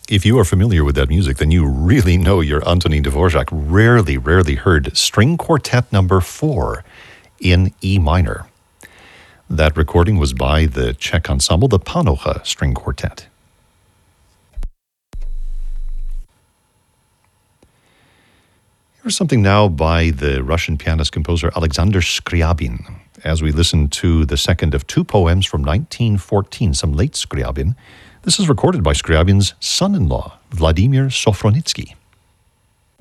If you are familiar with that music, then you really know your Antonin Dvorak. Rarely heard String Quartet number 4 in E minor. That recording was by the Czech ensemble, the Panocha String Quartet. Here's something now by the Russian pianist-composer Alexander Scriabin, as we listen to the second of two poems from 1914, some late Scriabin. This is recorded by Scriabin's son-in-law, Vladimir Sofronitsky.